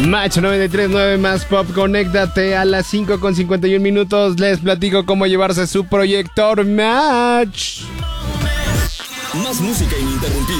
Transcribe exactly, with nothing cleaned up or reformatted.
Match noventa y tres punto nueve más pop, conéctate a las cinco con cincuenta y un minutos. Les platico cómo llevarse su proyector Match. Más música ininterrumpida.